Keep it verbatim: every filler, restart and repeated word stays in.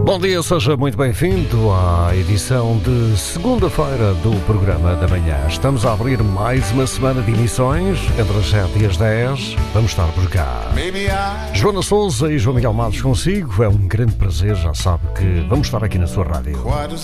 Bom dia, seja muito bem-vindo à edição de segunda-feira do programa da manhã. Estamos a abrir mais uma semana de emissões, entre as sete e as dez. Vamos estar por cá. Joana Souza e João Miguel Matos consigo. É um grande prazer, já sabe que vamos estar aqui na sua rádio.